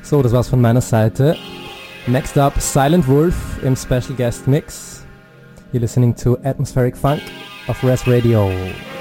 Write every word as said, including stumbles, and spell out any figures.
So, das war's von meiner Seite. Next up, Silent Wolf im Special Guest Mix. You're listening to Atmospheric Funk of Res Radio.